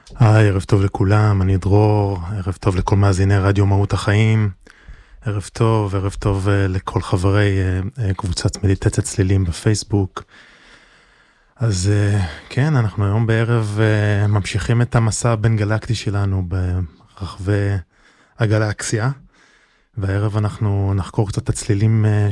היי, ערב טוב לכולם, אני דרור, ערב טוב לכל מאזיני רדיו מהות החיים, ערב טוב לכל חברי קבוצת מדיטציית צלילים בפייסבוק. אז כן, אנחנו היום בערב ממשיכים את המסע בין גלקטי שלנו ברחבי הגלקסיה, והערב אנחנו נחקור קצת את הצלילים